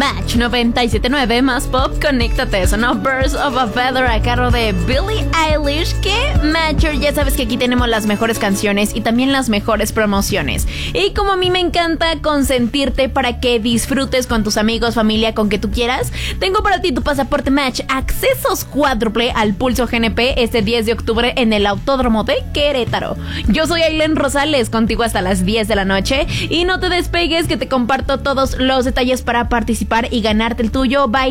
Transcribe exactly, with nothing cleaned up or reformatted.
Match noventa y siete punto nueve más pop, conéctate. Sonó Birds of a Feather a cargo de Billie Eilish. Que Matcher, ya sabes que aquí tenemos las mejores canciones y también las mejores promociones. Y como a mí me encanta consentirte para que disfrutes con tus amigos, familia, con que tú quieras, tengo para ti tu pasaporte Match, accesos cuádruple al Pulso G N P este diez de octubre en el Autódromo de Querétaro. Yo soy Ailén Rosales, contigo hasta las diez de la noche, y no te despegues que te comparto todos los detalles para participar y ganarte el tuyo. Bye.